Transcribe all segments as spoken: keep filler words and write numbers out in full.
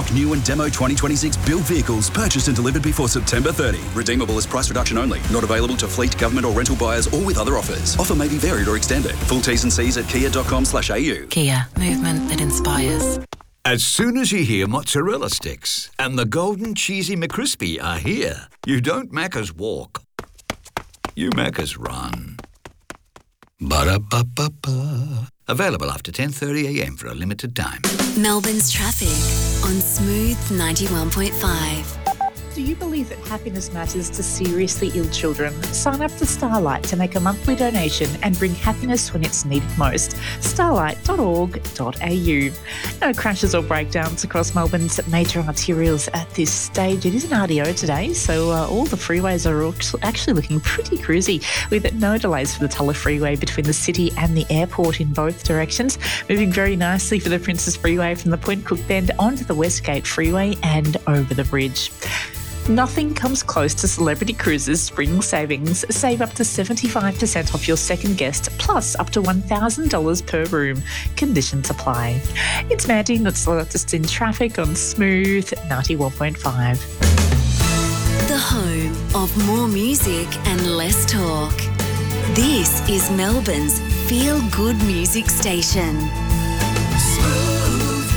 stock new and demo twenty twenty-six build vehicles purchased and delivered before September thirtieth. Redeemable as price reduction only. Not available to fleet, government or rental buyers or with other offers. Offer may be varied or extended. Full T's and C's at kia dot com slash a u. Kia. Movement that inspires. As soon as you hear mozzarella sticks and the golden cheesy McCrispy are here, you don't Macca's walk. You Macca's run. Ba-da-ba-ba-ba. Available after ten thirty a m for a limited time. Melbourne's traffic on Smooth ninety-one point five. Do you believe that happiness matters to seriously ill children? Sign up to Starlight to make a monthly donation and bring happiness when it's needed most. starlight dot org dot a u. No crashes or breakdowns across Melbourne's major arterials at this stage. It is an R D O today, so uh, all the freeways are actually looking pretty cruisy, with no delays for the Tulla Freeway between the city and the airport in both directions. Moving very nicely for the Princes Freeway from the Point Cook Bend onto the Westgate Freeway and over the bridge. Nothing comes close to Celebrity Cruises' spring savings. Save up to seventy-five percent off your second guest, plus up to one thousand dollars per room. Conditions apply. It's Maddie, that's latest in traffic on Smooth ninety-one point five. The home of more music and less talk. This is Melbourne's feel-good music station. Smooth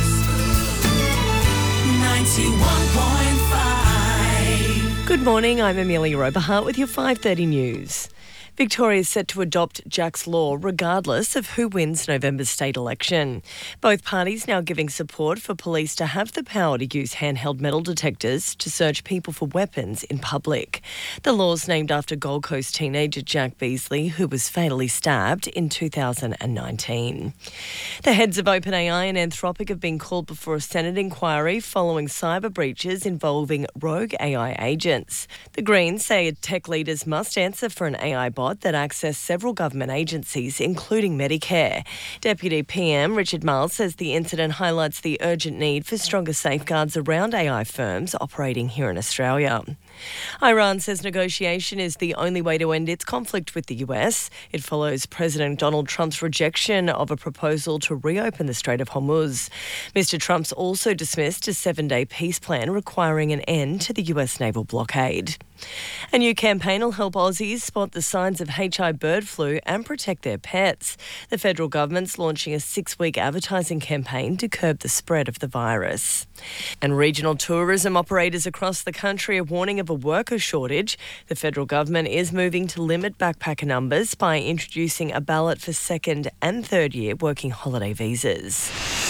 ninety-one point five. Good morning, I'm Amelia Roberhart with your five thirty news. Victoria is set to adopt Jack's Law regardless of who wins November's state election. Both parties now giving support for police to have the power to use handheld metal detectors to search people for weapons in public. The law's named after Gold Coast teenager Jack Beasley, who was fatally stabbed in two thousand nineteen. The heads of OpenAI and Anthropic have been called before a Senate inquiry following cyber breaches involving rogue A I agents. The Greens say tech leaders must answer for an A I bot that access several government agencies, including Medicare. Deputy P M Richard Marles says the incident highlights the urgent need for stronger safeguards around A I firms operating here in Australia. Iran says negotiation is the only way to end its conflict with the U S. It follows President Donald Trump's rejection of a proposal to reopen the Strait of Hormuz. Mister Trump's also dismissed a seven-day peace plan requiring an end to the U S naval blockade. A new campaign will help Aussies spot the signs of H I bird flu and protect their pets. The federal government's launching a six-week advertising campaign to curb the spread of the virus. And regional tourism operators across the country are warning of a worker shortage. The federal government is moving to limit backpacker numbers by introducing a ballot for second and third year working holiday visas.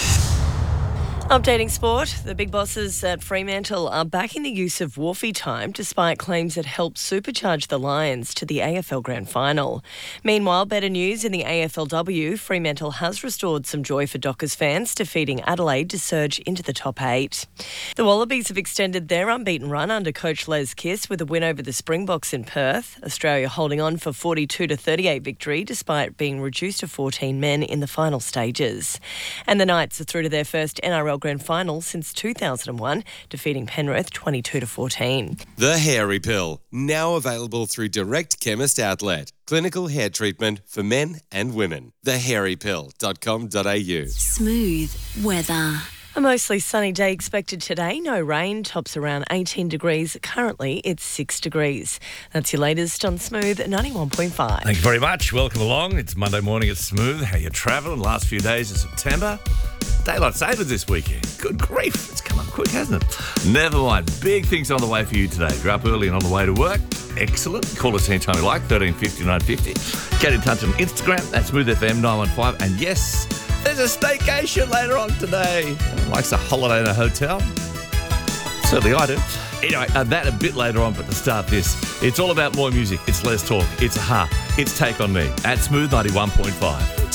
Updating sport, the big bosses at Fremantle are backing the use of Wharfie time despite claims it helped supercharge the Lions to the A F L Grand Final. Meanwhile, better news in the A F L W, Fremantle has restored some joy for Dockers fans, defeating Adelaide to surge into the top eight. The Wallabies have extended their unbeaten run under coach Les Kiss with a win over the Springboks in Perth. Australia holding on for forty-two to thirty-eight victory despite being reduced to fourteen men in the final stages. And the Knights are through to their first N R L Grand Final since two thousand one, defeating Penrith twenty-two to fourteen. The Hairy Pill, now available through Direct Chemist Outlet. Clinical hair treatment for men and women. the hairy pill dot com dot a u. Smooth weather. A mostly sunny day expected today. No rain. Tops around eighteen degrees. Currently, it's six degrees. That's your latest on Smooth ninety-one point five. Thank you very much. Welcome along. It's Monday morning at Smooth. How you travelling? Last few days of September. Daylight savers this weekend. Good grief. It's come up quick, hasn't it? Never mind. Big things on the way for you today. If you're up early and on the way to work, excellent. Call us anytime you like, thirteen fifty, nine fifty. Get in touch on Instagram at Smooth F M nine one five. And yes, there's a staycation later on today. Likes a holiday in a hotel? Certainly I do. Anyway, uh, that a bit later on, but to start this, it's all about more music. It's less talk. It's a ha. It's Take On Me at Smooth ninety-one point five.